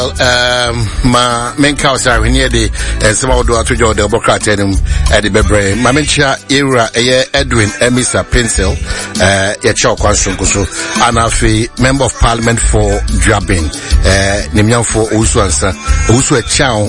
ma menka osari near the some of the to the Democrat at the Bebre. Mamencha era Edwin Emisa Pencil, Yacho Kwansunkusu, and a member of Parliament for Drabin, Nimian for Usuansa, Usu a chow,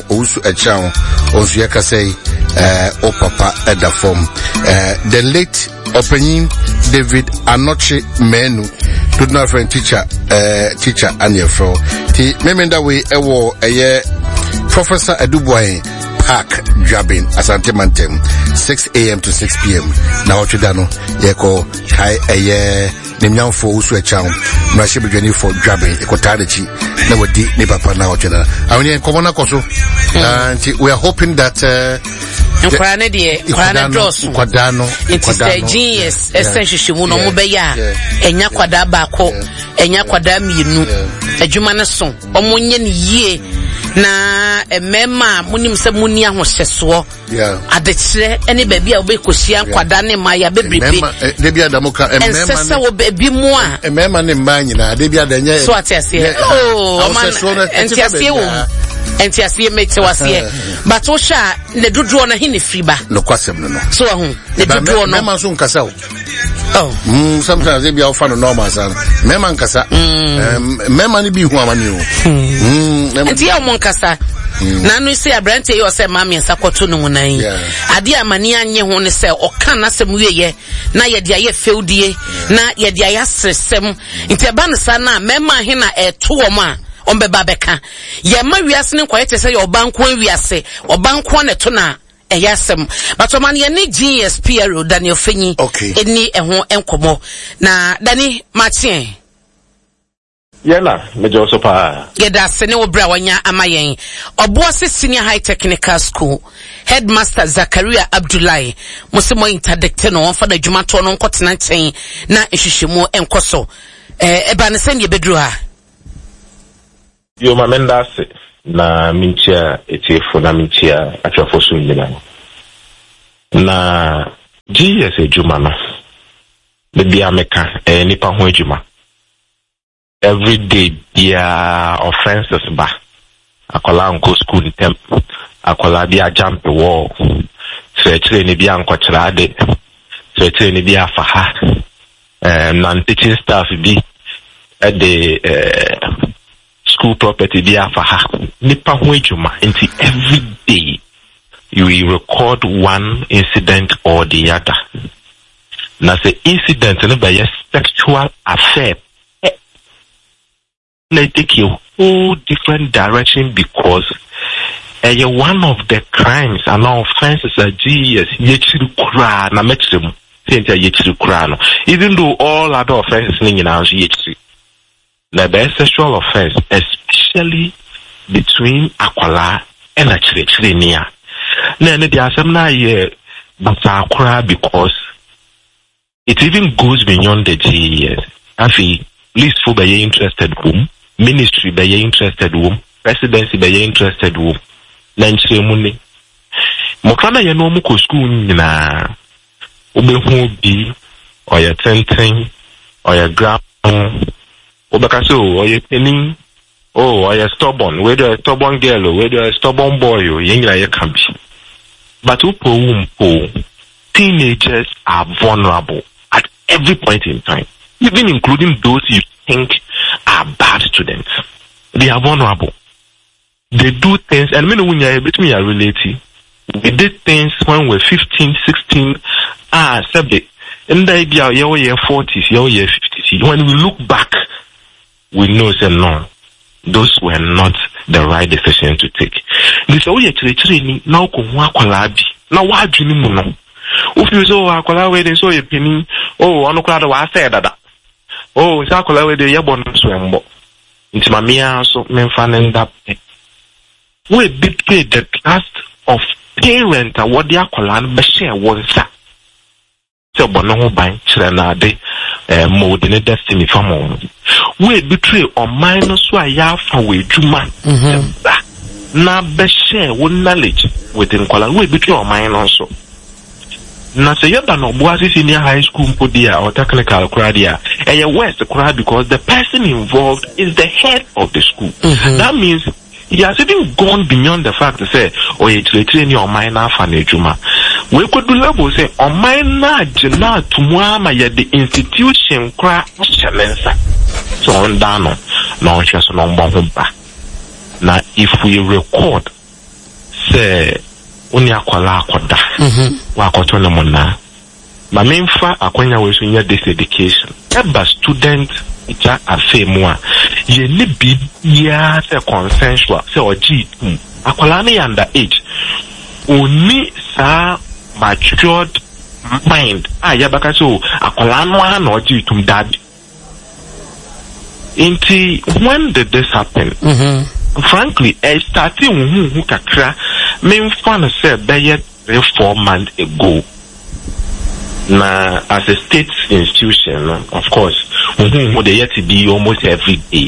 Osu Yakase, O Papa at the form. The late Opening David Anoche Menu, to not friend teacher and your fro. Remember we ewo Professor Eduboy Park Drabin Asante Mantem 6 a.m. to 6 p.m. Na ochudano yeko kai nimnyam for usu echam mrashibi jeni for Drabin eko tarechi na wadi ni papa na ochudana awini komona koso and we are hoping that Nkwane drosu kwadano it's the genius essentially mu no mo be ya enya kwada baako enya kwada mienu adwuma ne so omonye ne yie na emema munim se muni ahohyeso adekire ene ba bia obekosia kwada ne ma ya bebrebe de bia damoka emema se wo bi mu a emema ne ma nyina de bia da nya so atiase oh man entiase wo entiase mete wase but wo sha ne dodo na hini friba no kwasem no so ho ne dodo no mema so nkasa oh sometimes they be out for normal san mema nkasa mema ni bi hu amani o enti ya mo nkasa na no isi abrante yo se mama nsa kwoto no munan ade amani anye ho ne se oka na sem wieye na ye de aye feudie na ye de aye sresem enti eba no sa na mema he na eto wo ma ombeba beka ye ma wiase ne kwete se ye obanko wiase obanko ne to na eyasem but man ye ni GSP Daniel Fenyi eni eho enkomo na Dani Martin Yela mejo so pa yeda se ne obra wanya amayen oboase senior high technical school headmaster Zakaria Abdullahi musimo interdicte no won fa da dwuma to no nkotena nchen na ehwehwemu enkoso eba ne se ne bedru ha yo mamenda se na minchia etefo na minchia atwafo so nyina na GS ejuma no be bia meka nipa ho ejuma every day dia offenses ba akola nko school temp akola bia jump wall setre ni bia nkochira ade setre ni bia faha non teaching staff bi at the school property bia faha nipa ho ejuma until every day you will record one incident or the other. Now the incident in a sexual affair may take a whole different direction because one of the crimes and offenses are even though all other offenses the sexual offense, especially between Akwala and a Chirechirenia. Then there are some but because it even goes beyond the GES. Afi, least for be interested womb, ministry be interested womb, presidency be interested womb, nanchi muni. Mokana ye no muko school na obehu bi or your tenten or your ground obakaso or your penning or your stubborn, whether a stubborn girl or whether a stubborn boy or yengra ye can be. But teenagers are vulnerable at every point in time, even including those you think are bad students. They are vulnerable. They do things, and when you're between your relative, we did things when we're 15, 16, subject. And they be our year 40s, your year 50s. When we look back, we know that no, those were not the right decision to take. This all your training now come wakwalabi. Now why do you know? If you saw akwala we they saw your penny, oh, on the wa said that. Oh, it's akwala we they yabon swembo. It's my mia so men fan up. We betray the trust of parent and what the akwala be share one sa. So bono ban chirana de mode in destiny from we betray or minus why ya for we juma. Na be share one knowledge within Kuala. We betray or mine also. Na say yaba no boasi senior high school podia or technical cradia. And west crowd because the person involved is the head of the school. That means he has even gone beyond the fact to say, oh, it's in your minor fanejuma. We could do level say, oh, minor jena tumwama ya the institution cra shalensa. So on dano, no just no bomba. Now, if we record, say, unya kwala kwada, wakotona mona. My main fa akwanya wesunya this education. Eba student ita afe mwa. Ye ni bibia se consensual se oji akwala ni underage. Oni sa matured mind. Yabaka so akwala no na oji tum dad. Inti when did this happen? Frankly, starting who kakra main fan say be 3-4 months ago. Now, as a state institution, of course, they yet to be almost every day.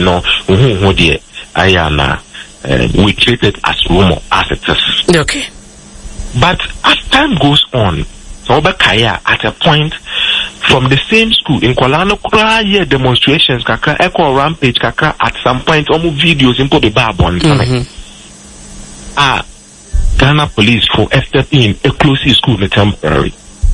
We treat it as rumor, as it is. Okay. But as time goes on, at a point, from the same school, in Kolano, demonstrations, kaka, echo rampage, kaka, at some point, almost videos, in the Babon. Ghana police for stepping in a close school temporary.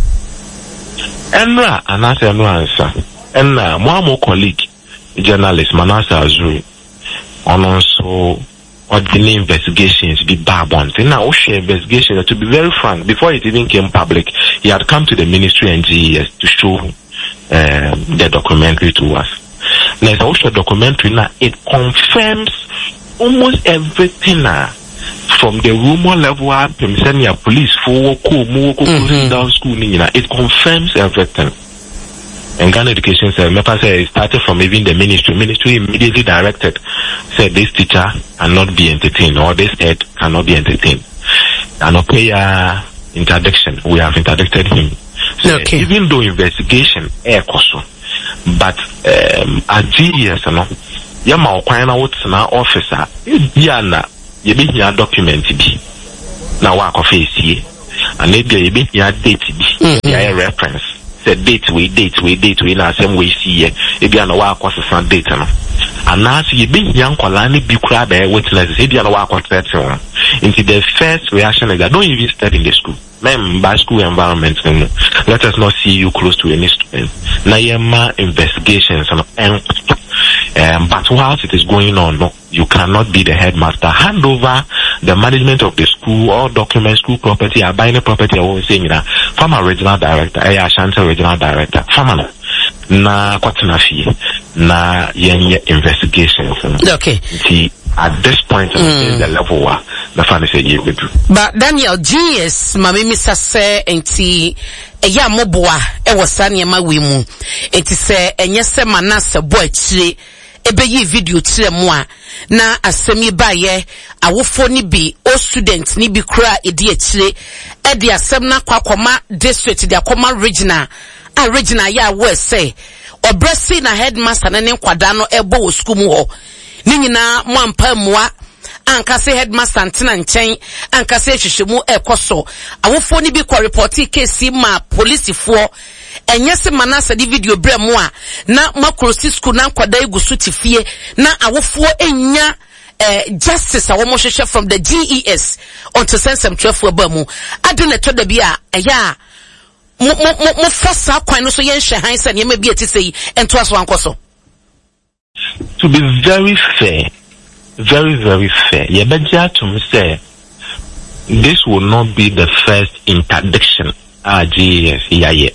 Enra anasa answer. Enra mo colleague journalist Manasa Azuri on also ordinary investigations be barbon. Now Osha investigation, to be very frank, before it even came public, he had come to the ministry and GES to show the documentary to us. Now it's also a documentary now, it confirms almost everything from the rumor level up, sending a police for closing down school, it confirms everything. And Ghana Education Service, it started from even the ministry. Ministry immediately directed, said this teacher cannot be entertained, or this head cannot be entertained. And okay, interdiction, we have interdicted him. So okay. Even though investigation, but at GES, Yama Okwana what's an officer, Diana. You be here document be now work of AC and maybe you be here date be here reference say date we na same way see if you are work was some date no and now you be here kwala ni bi kura be witness if you are work contract into the first reaction is that don't even study in the school by school environment let us not see you close to any student na yema investigations and but whilst it is going on, no, you cannot be the headmaster. Hand over the management of the school or document school property, or buying a property, I was saying that from a regional director, Ashanti regional director, from na kwatna fee, na yenye investigations. Okay. See, at this point, the level where the fan is a but Daniel GS, mami Mr. Se, enti eya moboa, wasani ma wimu, enti se enyese manase boy chile. Ebe yi video tire mo a na asemi baye awofo ni bi o student ni bi kura edi akire e de asem na kwakoma district de akoma regional ya we say obresi na headmaster na ne nkwada no ebo wo school mu ho ni nyina mo ampa mua ankase headmaster ntina nchen ankase hwehwemu ekoso awofo ni bi kwa reporti case ma police fo enyese manasa di video bre mo a na makrosi school na nkwada egusu tifie na awofo enya justice a womo hwehwe from the GES onto sensem 12 aba mu adene to da bia eya mo fasa kwan no so yen hwe han se ne ma bia ti sei ento aso ankoso. To be very fair, very fair, Yebeja to me say this will not be the first interdiction GES here yet.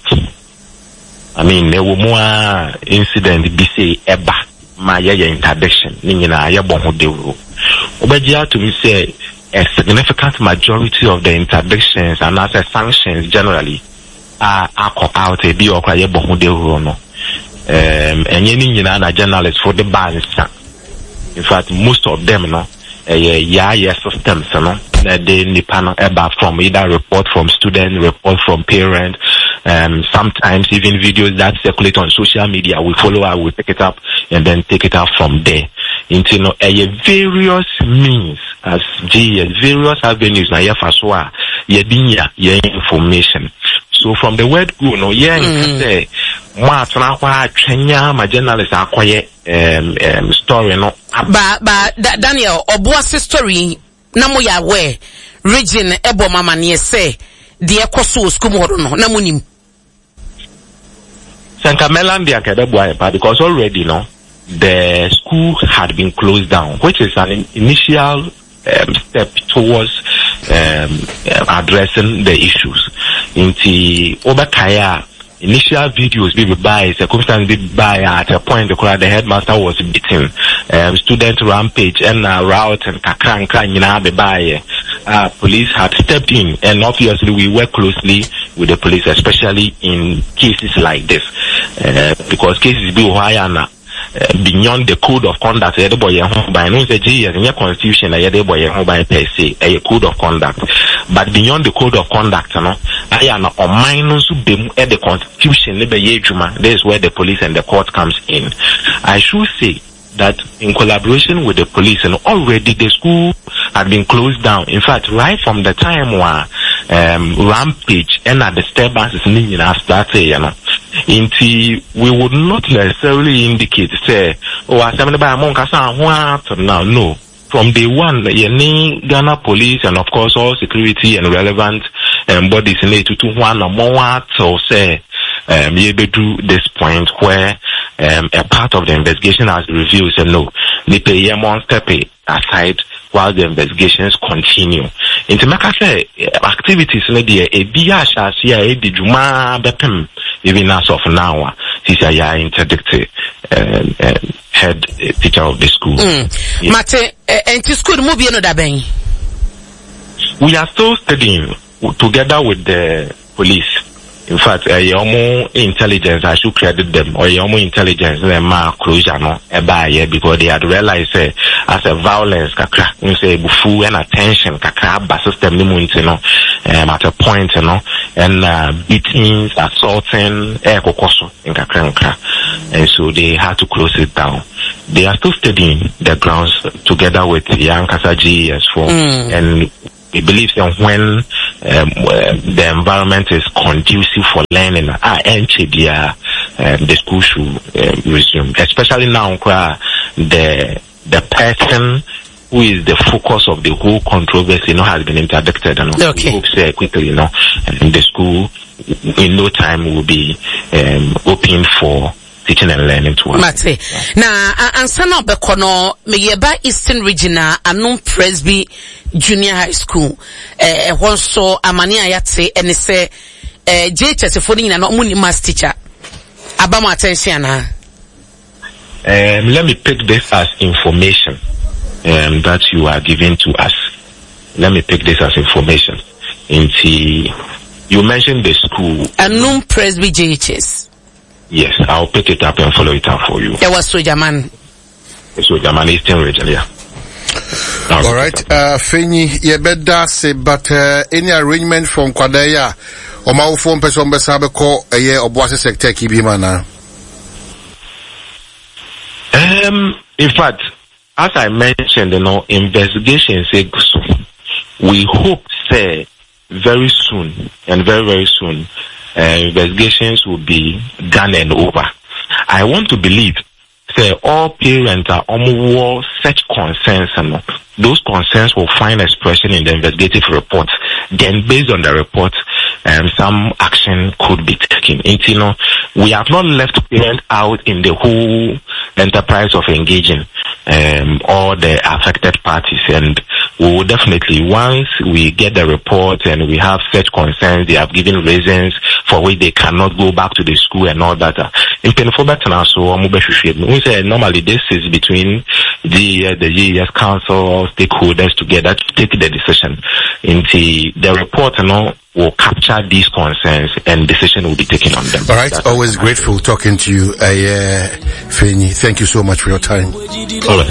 I mean, there were more incidents be say eba my interdiction. Nina ya bonho dewo. Obeja to me say a significant majority of the interdictions and other sanctions generally are out a be or ya bonho dewo no. And any journalists for the balance. In fact, most of them no systems no they nipan eba from either report from students, report from parents, sometimes even videos that circulate on social media we follow up, we pick it up and then take it out from there into various means as various avenues na information. So from the word go no say Matna kwa Kenya, my journalist are quiet story no. Daniel, Obuasi story namo ya we region ebo mama ni say the ekoso school no namunim. Sankamelan the Akadeboa, because already the school had been closed down, which is an initial step towards addressing the issues. Into Obakaya, initial videos be by circumstances be by at a point the headmaster was beaten, student rampage and route and kakran be by. Police had stepped in, and obviously we work closely with the police, especially in cases like this, because cases be higher beyond the code of conduct. By no constitution, by per se, a code of conduct, but beyond the code of conduct, I am on minus at the constitution. This is where the police and the court comes in. I should say that in collaboration with the police, and already the school had been closed down. In fact, right from the time where rampage and disturbances started, we would not necessarily indicate say, no. From day one, Ghana police and of course all security and relevant bodies in it to one or more to say to this point where a part of the investigation has revealed say no, they pay one step aside while the investigations continue. In the activities even as of now, this is interdicted head teacher of the school. Mate, and to school movie no daben. We are still studying together with the police. In fact, yomo intelligence, I should credit them, or yomo intelligence, closure no, because they had realized as a violence, kakra, say bufu and attention, kakra, bas system no, at a point, and beatings, assaulting, kokoso in kakra, and so they had to close it down. They are still studying the grounds together with Young Kasaji as well, and we believe that when the environment is conducive for learning, the school should resume. Especially now, the person who is the focus of the whole controversy, has been interdicted, and we hope say quickly, and the school in no time will be open for teaching and learning to us. Mate, na ansana bekono meyeba Eastern Regional Anum Presby Junior High School. Honso amani ayate ene se JHS foni na no muni math teacher. Abama attention na. Let me pick this as information that you are giving to us. Let me pick this as information. You mentioned the school Anum Presby JHS. Yes, I'll pick it up and follow it up for you. It was Sojaman. Sojaman Eastern Region, yeah. All right. Feni, you better say, but any arrangement from Kwadaya or my phone person besabe ko a year or Boise sector kibimana. In fact, as I mentioned, investigations we hope say very soon and very, very soon. Investigations will be done and over. I want to believe that all parents are on such concerns, and those concerns will find expression in the investigative report. Then, based on the report, some action could be taken. We have not left parents out in the whole enterprise of engaging all the affected parties, and we will definitely, once we get the report and we have such concerns, they have given reasons for which they cannot go back to the school and all that. In we say normally this is between the GES Council stakeholders together to take the decision. The report will capture these concerns and decision will be taken on them. All right. That's always grateful talking to you, Feni. Thank you so much for your time. All right.